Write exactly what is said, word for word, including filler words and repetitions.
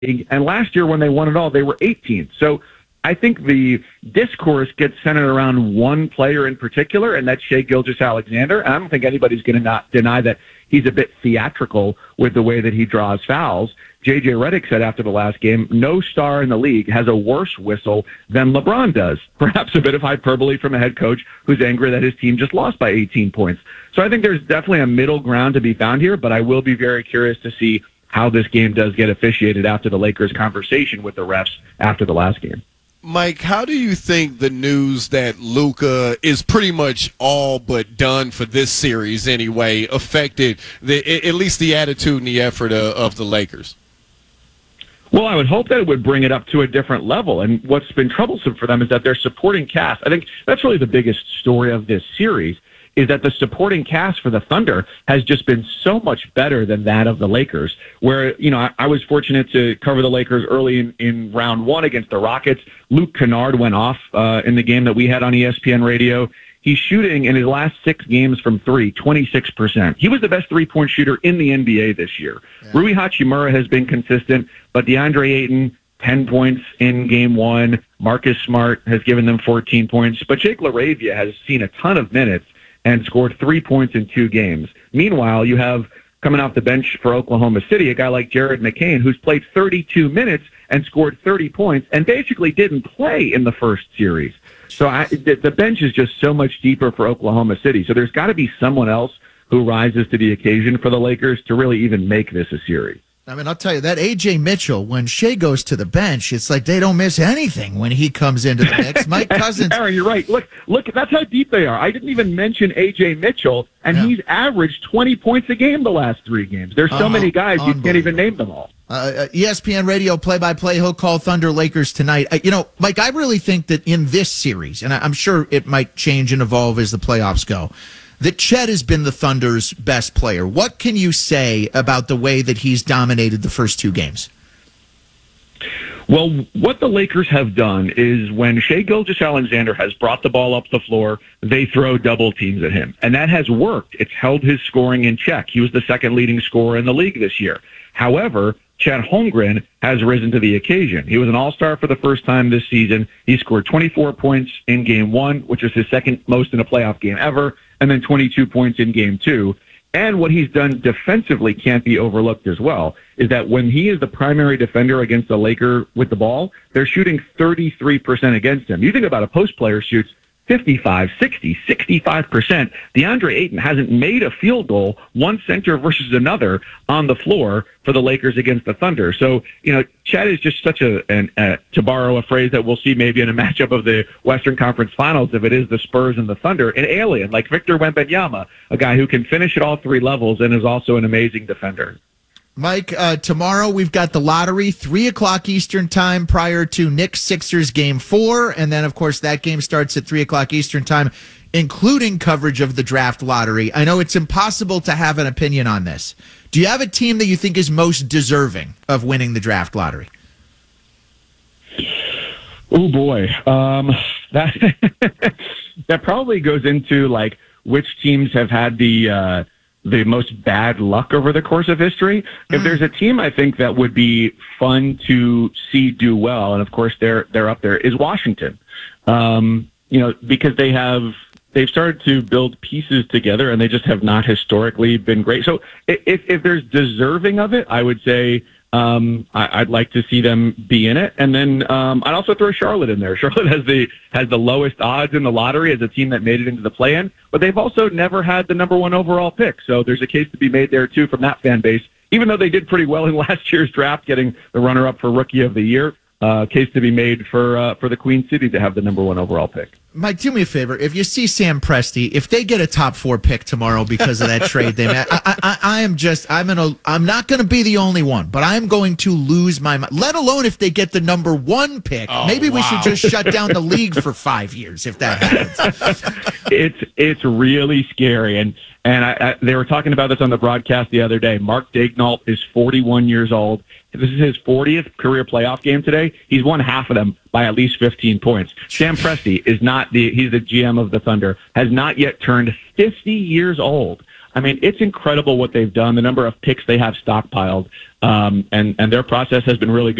And last year when they won it all, they were eighteenth. So I think the discourse gets centered around one player in particular, and that's Shai Gilgeous-Alexander. And I don't think anybody's going to not deny that he's a bit theatrical with the way that he draws fouls. J J Redick said after the last game, no star in the league has a worse whistle than LeBron does. Perhaps a bit of hyperbole from a head coach who's angry that his team just lost by eighteen points. So I think there's definitely a middle ground to be found here, but I will be very curious to see how this game does get officiated after the Lakers' conversation with the refs after the last game. Mike, how do you think the news that Luka is pretty much all but done for this series anyway affected the, at least the attitude and the effort of, of the Lakers? Well, I would hope that it would bring it up to a different level. And what's been troublesome for them is that their supporting cast, I think that's really the biggest story of this series, is that the supporting cast for the Thunder has just been so much better than that of the Lakers, where, you know, I, I was fortunate to cover the Lakers early in, in round one against the Rockets. Luke Kennard went off uh, in the game that we had on E S P N radio. He's shooting in his last six games from three, twenty-six percent. He was the best three-point shooter in the N B A this year. Yeah. Rui Hachimura has been consistent, but DeAndre Ayton, ten points in game one. Marcus Smart has given them fourteen points, but Jake LaRavia has seen a ton of minutes and scored three points in two games. Meanwhile, you have coming off the bench for Oklahoma City, a guy like Jared McCain, who's played thirty-two minutes and scored thirty points and basically didn't play in the first series. So I, the bench is just so much deeper for Oklahoma City. So there's got to be someone else who rises to the occasion for the Lakers to really even make this a series. I mean, I'll tell you, that A J Mitchell, when Shai goes to the bench, it's like they don't miss anything when he comes into the mix. Mike Cousins. Aaron, you're right. Look, look, that's how deep they are. I didn't even mention A J Mitchell, and yeah. he's averaged twenty points a game the last three games. There's so uh-huh. many guys, you can't even name them all. Uh, E S P N Radio play-by-play, he'll call Thunder Lakers tonight. Uh, you know, Mike, I really think that in this series, and I'm sure it might change and evolve as the playoffs go, that Chet has been the Thunder's best player. What can you say about the way that he's dominated the first two games? Well, what the Lakers have done is when Shai Gilgeous-Alexander has brought the ball up the floor, they throw double teams at him. And that has worked. It's held his scoring in check. He was the second leading scorer in the league this year. However, Chet Holmgren has risen to the occasion. He was an all-star for the first time this season. He scored twenty-four points in game one, which is his second most in a playoff game ever, and then twenty-two points in game two. And what he's done defensively can't be overlooked as well, is that when he is the primary defender against the Laker with the ball, they're shooting thirty-three percent against him. You think about a post player shoots fifty-five, sixty, sixty-five percent. DeAndre Ayton hasn't made a field goal, one center versus another, on the floor for the Lakers against the Thunder. So, you know, Chet is just such a, an, uh, to borrow a phrase that we'll see maybe in a matchup of the Western Conference Finals, if it is the Spurs and the Thunder, an alien like Victor Wembanyama, a guy who can finish at all three levels and is also an amazing defender. Mike, uh, tomorrow we've got the lottery, three o'clock Eastern time prior to Knicks-Sixers game four. And then, of course, that game starts at three o'clock Eastern time, including coverage of the draft lottery. I know it's impossible to have an opinion on this. Do you have a team that you think is most deserving of winning the draft lottery? Oh, boy. Um, that, that probably goes into, like, which teams have had the uh, the most bad luck over the course of history. Mm. If there's a team I think that would be fun to see do well, and of course they're they're up there, is Washington. Um, you know, because they have they've started to build pieces together, and they just have not historically been great. So if if there's deserving of it, I would say um, I, I'd like to see them be in it. And then um, I'd also throw Charlotte in there. Charlotte has the has the lowest odds in the lottery as a team that made it into the play-in, but they've also never had the number one overall pick. So there's a case to be made there, too, from that fan base. Even though they did pretty well in last year's draft, getting the runner-up for Rookie of the Year, uh, case to be made for uh, for the Queen City to have the number one overall pick. Mike, do me a favor. If you see Sam Presti, if they get a top four pick tomorrow because of that trade they made, I, I, I am just, I'm in a, I'm not going to be the only one, but I'm going to lose my mind. Let alone if they get the number one pick. Oh, Maybe wow. we should just shut down the league for five years if that happens. It's it's really scary, and and I, I, they were talking about this on the broadcast the other day. Mark Daignault is forty-one years old. This is his fortieth career playoff game today. He's won half of them by at least fifteen points. Sam Presti is not the, he's the G M of the Thunder, has not yet turned fifty years old. I mean, it's incredible what they've done, the number of picks they have stockpiled, um, and, and their process has been really good.